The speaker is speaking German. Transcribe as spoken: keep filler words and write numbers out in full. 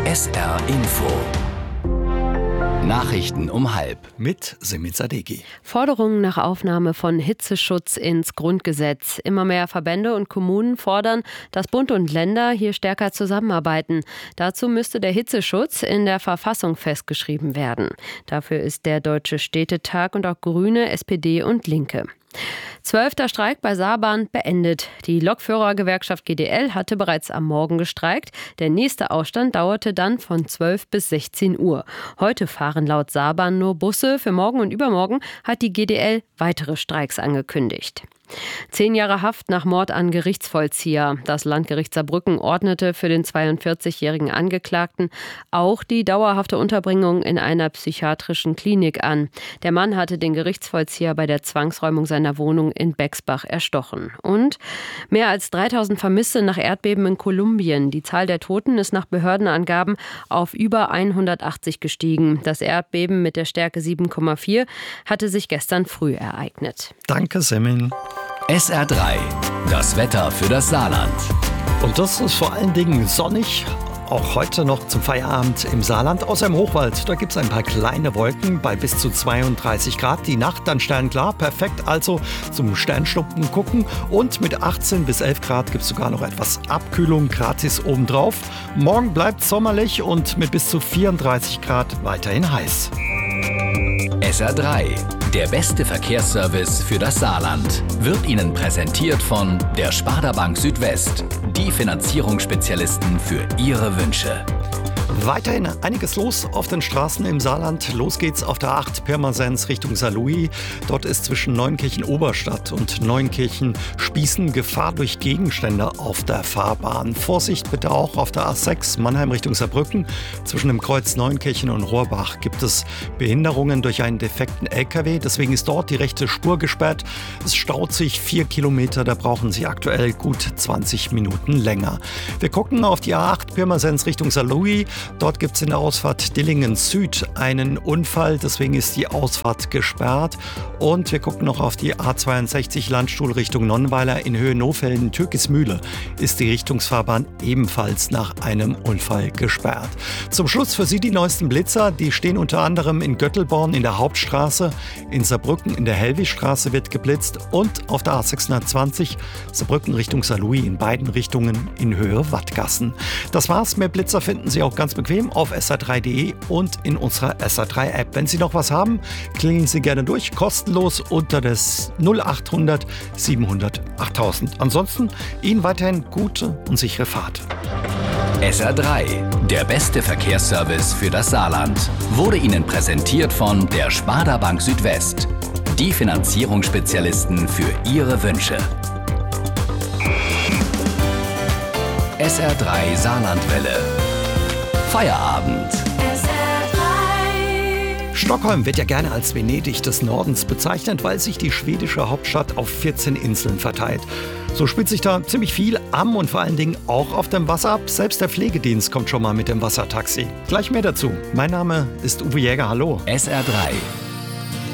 S R Info. Nachrichten um halb. Mit Semih Sadeghi. Forderungen nach Aufnahme von Hitzeschutz ins Grundgesetz. Immer mehr Verbände und Kommunen fordern, dass Bund und Länder hier stärker zusammenarbeiten. Dazu müsste der Hitzeschutz in der Verfassung festgeschrieben werden. Dafür ist der Deutsche Städtetag und auch Grüne, S P D und Linke. Zwölfter Streik bei Saarbahn beendet. Die Lokführergewerkschaft G D L hatte bereits am Morgen gestreikt. Der nächste Ausstand dauerte dann von zwölf bis sechzehn Uhr. Heute fahren laut Saarbahn nur Busse. Für morgen und übermorgen hat die G D L weitere Streiks angekündigt. Zehn Jahre Haft nach Mord an Gerichtsvollzieher. Das Landgericht Saarbrücken ordnete für den zweiundvierzigjährigen Angeklagten auch die dauerhafte Unterbringung in einer psychiatrischen Klinik an. Der Mann hatte den Gerichtsvollzieher bei der Zwangsräumung seiner Wohnung in Bexbach erstochen. Und mehr als dreitausend Vermisste nach Erdbeben in Kolumbien. Die Zahl der Toten ist nach Behördenangaben auf über hundertachtzig gestiegen. Das Erdbeben mit der Stärke sieben Komma vier hatte sich gestern früh ereignet. Danke, Semih. S R drei. Das Wetter für das Saarland. Und das ist vor allen Dingen sonnig. Auch heute noch zum Feierabend im Saarland, außer im Hochwald. Da gibt es ein paar kleine Wolken bei bis zu zweiunddreißig Grad. Die Nacht dann sternklar, perfekt also zum Sternschnuppen gucken. Und mit achtzehn bis elf Grad gibt es sogar noch etwas Abkühlung gratis obendrauf. Morgen bleibt sommerlich und mit bis zu vierunddreißig Grad weiterhin heiß. S R drei. Der beste Verkehrsservice für das Saarland wird Ihnen präsentiert von der Sparda Bank Südwest. Die Finanzierungsspezialisten für Ihre Wünsche. Weiterhin einiges los auf den Straßen im Saarland. Los geht's auf der acht Pirmasens Richtung Saarlouis. Dort ist zwischen Neunkirchen-Oberstadt und Neunkirchen-Spießen Gefahr durch Gegenstände auf der Fahrbahn. Vorsicht bitte auch auf der A sechs Mannheim Richtung Saarbrücken. Zwischen dem Kreuz Neunkirchen und Rohrbach gibt es Behinderungen durch einen defekten L K W. Deswegen ist dort die rechte Spur gesperrt. Es staut sich vier Kilometer. Da brauchen Sie aktuell gut zwanzig Minuten länger. Wir gucken auf die A acht Pirmasens Richtung Saarlouis. Dort gibt es in der Ausfahrt Dillingen Süd einen Unfall, deswegen ist die Ausfahrt gesperrt. Und wir gucken noch auf die A zweiundsechzig Landstuhl Richtung Nonnweiler in Höhe Nohfelden-Türkismühle. Ist die Richtungsfahrbahn ebenfalls nach einem Unfall gesperrt. Zum Schluss für Sie die neuesten Blitzer. Die stehen unter anderem in Göttelborn in der Hauptstraße, in Saarbrücken in der Hellwigstraße wird geblitzt und auf der A sechshundertzwanzig Saarbrücken Richtung Saarlouis in beiden Richtungen in Höhe Wattgassen. Das war's. Mehr Blitzer finden Sie auch ganz bequem auf S R drei punkt de und in unserer S R drei App. Wenn Sie noch was haben, klingeln Sie gerne durch, kostenlos unter das null achthundert siebenhundert achttausend. Ansonsten Ihnen weiterhin gute und sichere Fahrt. S R drei. Der beste Verkehrsservice für das Saarland wurde Ihnen präsentiert von der Sparda Bank Südwest. Die Finanzierungsspezialisten für Ihre Wünsche. S R drei Saarlandwelle. Feierabend. Stockholm wird ja gerne als Venedig des Nordens bezeichnet, weil sich die schwedische Hauptstadt auf vierzehn Inseln verteilt. So spielt sich da ziemlich viel am und vor allen Dingen auch auf dem Wasser ab. Selbst der Pflegedienst kommt schon mal mit dem Wassertaxi. Gleich mehr dazu. Mein Name ist Uwe Jäger, hallo. S R drei.